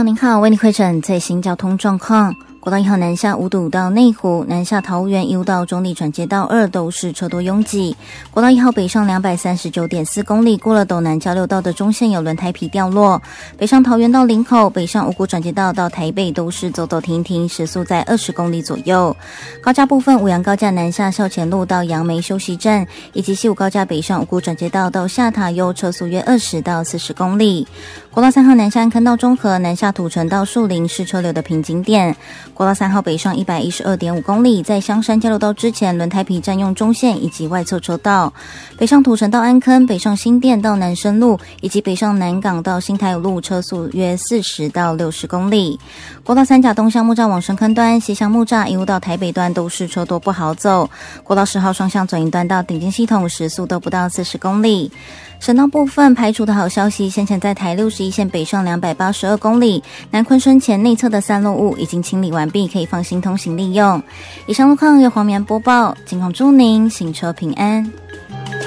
众您好，为您汇诊最新交通状况。国道1号南下五堵到内湖，南下桃园一路到中坜转接道2都是车多拥挤。国道1号北上 239.4 公里，过了斗南交流道的中线有轮胎皮掉落。北上桃园到林口，北上五股转接道到台北都是走走停停，时速在20公里左右。高架部分，五杨高架南下校前路到杨梅休息站，以及西武高架北上五股转接道到下塔悠，车速约20到40公里。国道3号南下安坑到中和，南下土城到树林是车流的瓶颈点。国道3号北上 112.5 公里，在香山交流道之前轮胎皮占用中线以及外侧车道。北上土城到安坑，北上新店到南深路，以及北上南港到新台五路，车速约40到60公里。国道3甲东向木栅往深坑段，西向木栅一路到台北段都是车多不好走。国道10号双向转运段到顶尖系统，时速都不到40公里。省道部分排除的好消息，先前在台61线北上282公里，南昆村前内侧的散落物已经清理完毕，可以放心通行利用。以上路况由黄绵播报，尽控祝您行车平安。